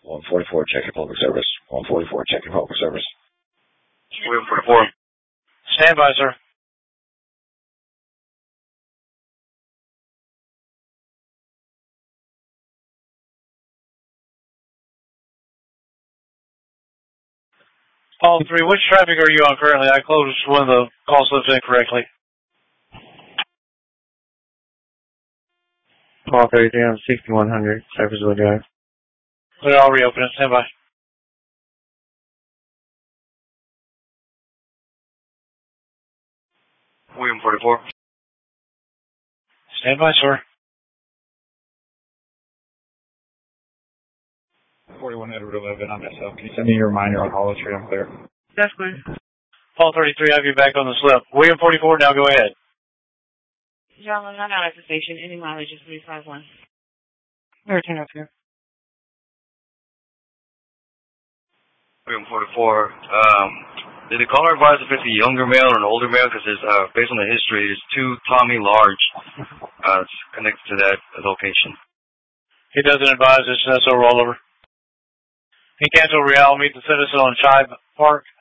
144, check your public service. 144, check your public service. William 44. Stand by, sir. All three, which traffic are you on currently? I closed one of the call slips incorrectly. Call 33 on 6100, Cypressville Drive. I'll reopen it. Stand by. William 44. Stand by, sir. 41 Edward 11, I'm myself. Can you send me your reminder on Hollow Street? I'm clear. That's clear. Paul 33, have you back on the slip. William 44, now go ahead. John, I'm not at the station. Any mileage is 351. Everything up here. William 44. Did the caller advise if it's a younger male or an older male? Because based on the history, there's two Tommy Large connected to that location. He doesn't advise us, that's a rollover. In Canto Real, meet the citizen on Shive Park.